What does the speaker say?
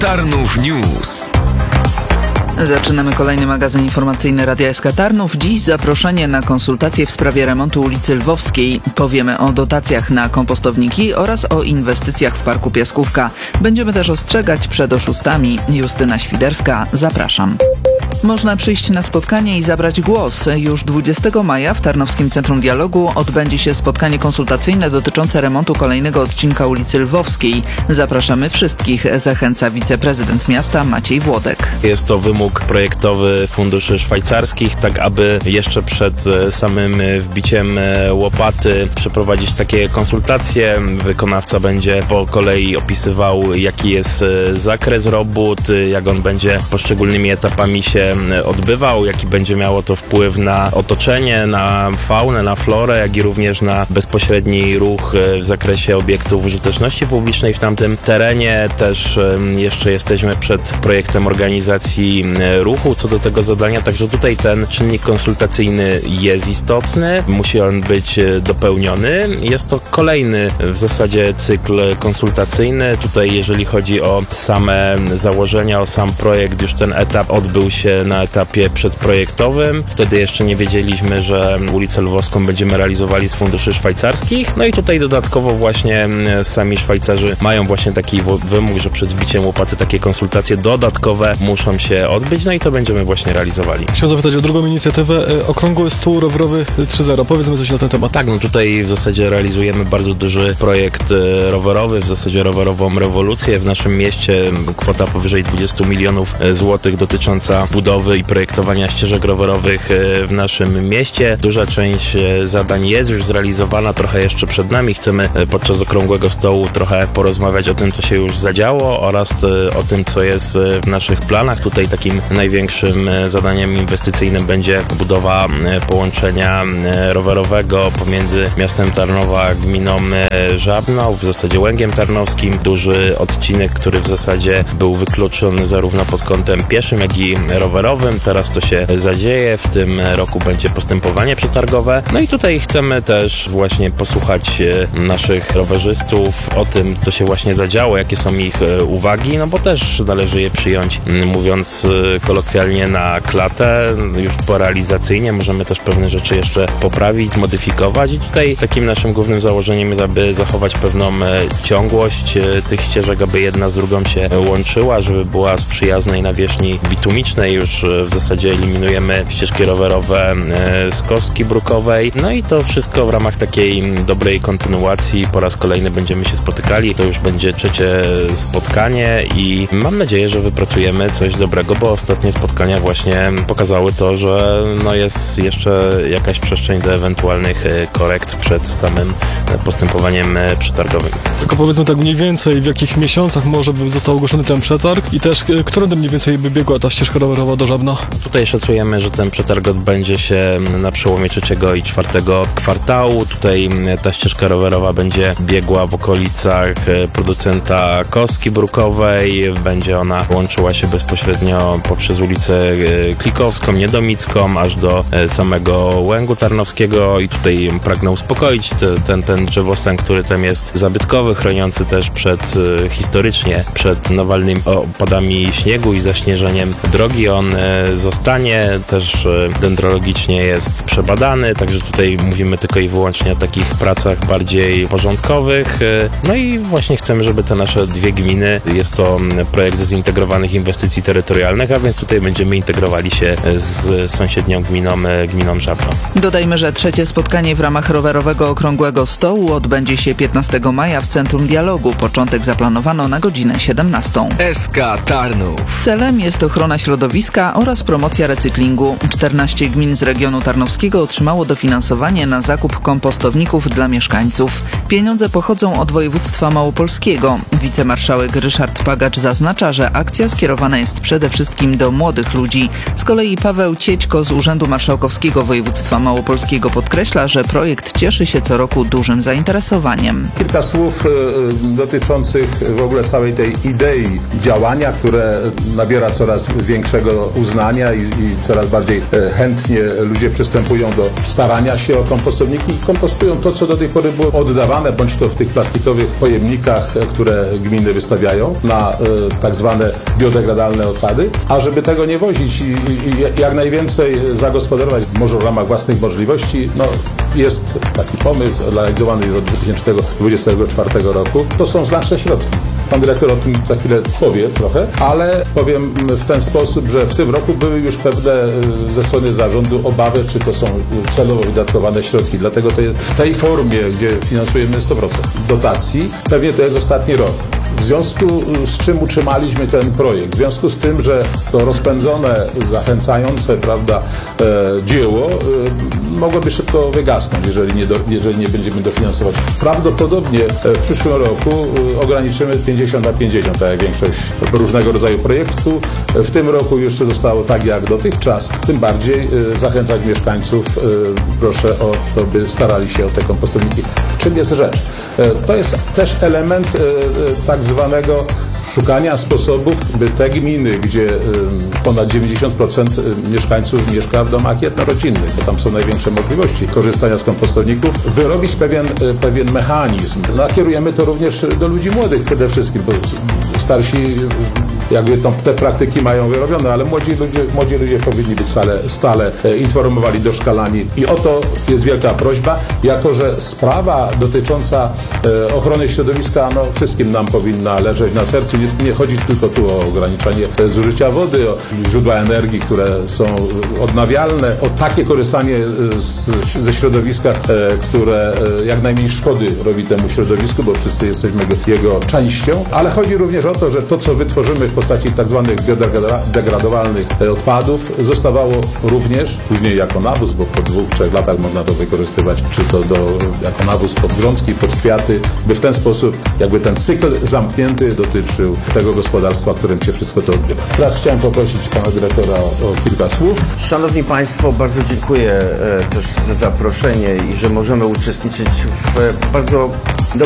Tarnów News. Zaczynamy kolejny magazyn informacyjny Radia SK Tarnów. Dziś zaproszenie na konsultacje w sprawie remontu ulicy Lwowskiej. Powiemy o dotacjach na kompostowniki oraz o inwestycjach w Parku Piaskówka. Będziemy też ostrzegać przed oszustami. Justyna Świderska, zapraszam. Można przyjść na spotkanie i zabrać głos. Już 20 maja w Tarnowskim Centrum Dialogu odbędzie się spotkanie konsultacyjne dotyczące remontu kolejnego odcinka ulicy Lwowskiej. Zapraszamy wszystkich, zachęca wiceprezydent miasta Maciej Włodek. Jest to wymóg projektowy funduszy szwajcarskich, tak aby jeszcze przed samym wbiciem łopaty przeprowadzić takie konsultacje. Wykonawca będzie po kolei opisywał, jaki jest zakres robót, jak on będzie poszczególnymi etapami się odbywał, jaki będzie miało to wpływ na otoczenie, na faunę, na florę, jak i również na bezpośredni ruch w zakresie obiektów użyteczności publicznej w tamtym terenie. Też jeszcze jesteśmy przed projektem organizacji ruchu co do tego zadania, także tutaj ten czynnik konsultacyjny jest istotny, musi on być dopełniony. Jest to kolejny w zasadzie cykl konsultacyjny. Tutaj jeżeli chodzi o same założenia, o sam projekt, już ten etap odbył się na etapie przedprojektowym. Wtedy jeszcze nie wiedzieliśmy, że ulicę Lwowską będziemy realizowali z funduszy szwajcarskich. No i tutaj dodatkowo właśnie sami Szwajcarzy mają właśnie taki wymóg, że przed wbiciem łopaty takie konsultacje dodatkowe muszą się odbyć, no i to będziemy właśnie realizowali. Chciałem zapytać o drugą inicjatywę, Okrągły Stół Rowerowy 3.0. Powiedzmy coś na ten temat. Tak, no tutaj w zasadzie realizujemy bardzo duży projekt rowerowy, w zasadzie rowerową rewolucję w naszym mieście. Kwota powyżej 20 milionów złotych dotycząca budowy i projektowania ścieżek rowerowych w naszym mieście. Duża część zadań jest już zrealizowana, trochę jeszcze przed nami. Chcemy podczas Okrągłego Stołu trochę porozmawiać o tym, co się już zadziało oraz o tym, co jest w naszych planach. Tutaj takim największym zadaniem inwestycyjnym będzie budowa połączenia rowerowego pomiędzy miastem Tarnowa a gminą Żabno, w zasadzie Łęgiem Tarnowskim. Duży odcinek, który w zasadzie był wykluczony zarówno pod kątem pieszym, jak i rowerowym. Teraz to się zadzieje. W tym roku będzie postępowanie przetargowe. No i tutaj chcemy też właśnie posłuchać naszych rowerzystów o tym, co się właśnie zadziało, jakie są ich uwagi, no bo też należy je przyjąć, mówiąc kolokwialnie, na klatę. Już po realizacyjnie możemy też pewne rzeczy jeszcze poprawić, zmodyfikować i tutaj takim naszym głównym założeniem jest, aby zachować pewną ciągłość tych ścieżek, aby jedna z drugą się łączyła, żeby była z przyjaznej nawierzchni bitumicznej. Już w zasadzie eliminujemy ścieżki rowerowe z kostki brukowej. No i to wszystko w ramach takiej dobrej kontynuacji. Po raz kolejny będziemy się spotykali. To już będzie trzecie spotkanie i mam nadzieję, że wypracujemy coś dobrego, bo ostatnie spotkania właśnie pokazały to, że no jest jeszcze jakaś przestrzeń do ewentualnych korekt przed samym postępowaniem przetargowym. Tylko powiedzmy tak mniej więcej, w jakich miesiącach może by został ogłoszony ten przetarg i też którędy mniej więcej by biegła ta ścieżka rowerowa do Żabna? Tutaj szacujemy, że ten przetarg odbędzie się na przełomie 3 i 4 kwartału. Tutaj ta ścieżka rowerowa będzie biegła w okolicach producenta kostki brukowej. Będzie ona łączyła się bezpośrednio poprzez ulicę Klikowską, Niedomicką, aż do samego Łęgu Tarnowskiego i tutaj pragnę uspokoić ten drzewostan, który tam jest zabytkowy, chroniący też historycznie przed nawalnymi opadami śniegu i zaśnieżeniem drogi. On zostanie też dendrologicznie jest przebadany, także tutaj mówimy tylko i wyłącznie o takich pracach bardziej porządkowych. No i właśnie chcemy, żeby te nasze dwie gminy, jest to projekt ze zintegrowanych inwestycji terytorialnych, a więc tutaj będziemy integrowali się z sąsiednią gminą Żabno. Dodajmy, że trzecie spotkanie w ramach rowerowego Okrągłego Stołu odbędzie się 15 maja w Centrum Dialogu. Początek zaplanowano na godzinę 17. SK Tarnów. Celem jest ochrona środowiska oraz promocja recyklingu. 14 gmin z regionu tarnowskiego otrzymało dofinansowanie na zakup kompostowników dla mieszkańców. Pieniądze pochodzą od województwa małopolskiego. Wicemarszałek Ryszard Pagacz zaznacza, że akcja skierowana jest przede wszystkim do młodych ludzi. Z kolei Paweł Ciećko z Urzędu Marszałkowskiego Województwa Małopolskiego podkreśla, że projekt cieszy się co roku dużym zainteresowaniem. Kilka słów dotyczących w ogóle całej tej idei działania, które nabiera coraz większego tego uznania i coraz bardziej chętnie ludzie przystępują do starania się o kompostowniki i kompostują to, co do tej pory było oddawane, bądź to w tych plastikowych pojemnikach, które gminy wystawiają na tak zwane biodegradalne odpady, a żeby tego nie wozić i jak najwięcej zagospodarować, może w ramach własnych możliwości, no jest taki pomysł realizowany od 2024 roku. To są znaczne środki. Pan dyrektor o tym za chwilę powie trochę, ale powiem w ten sposób, że w tym roku były już pewne ze strony zarządu obawy, czy to są celowo wydatkowane środki. Dlatego to jest w tej formie, gdzie finansujemy 100% dotacji, pewnie to jest ostatni rok. W związku z czym utrzymaliśmy ten projekt, w związku z tym, że to rozpędzone, zachęcające, prawda, dzieło mogłoby szybko wygasnąć, jeżeli nie będziemy dofinansować. Prawdopodobnie w przyszłym roku ograniczymy 50/50, tak jak większość różnego rodzaju projektu. W tym roku jeszcze zostało tak jak dotychczas, tym bardziej zachęcać mieszkańców, proszę o to, by starali się o te kompostowniki. Czym jest rzecz? To jest też element tak zwanego szukania sposobów, by te gminy, gdzie ponad 90% mieszkańców mieszka w domach jednorodzinnych, bo tam są największe możliwości korzystania z kompostowników, wyrobić pewien mechanizm. Nakierujemy to również do ludzi młodych przede wszystkim, bo starsi jakby te praktyki mają wyrobione, ale młodzi ludzie powinni być stale informowani, doszkalani. I o to jest wielka prośba, jako że sprawa dotycząca ochrony środowiska, no wszystkim nam powinna leżeć na sercu. Nie chodzi tylko tu o ograniczenie zużycia wody, o źródła energii, które są odnawialne, o takie korzystanie ze środowiska, które jak najmniej szkody robi temu środowisku, bo wszyscy jesteśmy jego częścią, ale chodzi również o to, że to, co wytworzymy w postaci tak zwanych biodegradowalnych odpadów, zostawało również później jako nawóz, bo po 2-3 latach można to wykorzystywać, czy to jako nawóz pod grządki, pod kwiaty, by w ten sposób jakby ten cykl zamknięty dotyczył tego gospodarstwa, w którym się wszystko to odbywa. Teraz chciałem poprosić pana dyrektora o kilka słów. Szanowni Państwo, bardzo dziękuję też za zaproszenie i że możemy uczestniczyć w bardzo